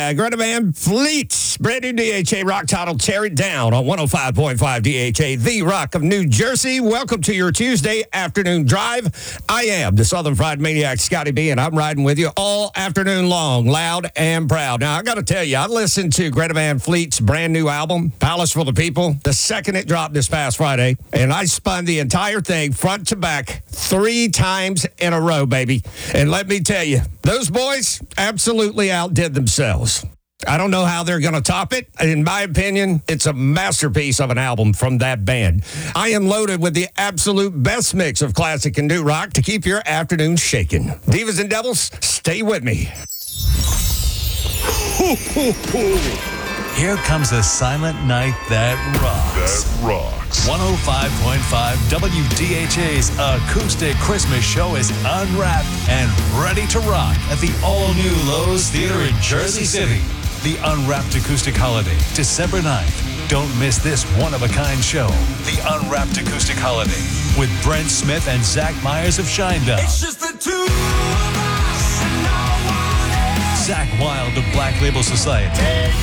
Greta Van Fleet, brand new DHA rock title, Tear It Down on 105.5 DHA, the rock of New Jersey. Welcome to your Tuesday afternoon drive. I am the Southern Fried Maniac, Scotty B, and I'm riding with you all afternoon long, loud and proud. Now, I got to tell you, I listened to Greta Van Fleet's brand new album, Palace for the People, the second it dropped this past Friday, and I spun the entire thing front to back 3 times in a row, baby. And let me tell you, those boys absolutely outdid themselves. I don't know how they're going to top it. In my opinion, it's a masterpiece of an album from that band. I am loaded with the absolute best mix of classic and new rock to keep your afternoon shaking. Divas and Devils, stay with me. Here comes a silent night that rocks. 105.5 WDHA's acoustic Christmas show is unwrapped and ready to rock at the all-new Lowe's Theater in Jersey City. The Unwrapped Acoustic Holiday, December 9th. Don't miss this one-of-a-kind show. The Unwrapped Acoustic Holiday with Brent Smith and Zach Myers of Shinedown. It's just the two of us and no one else. Zach Wilde of Black Label Society. Take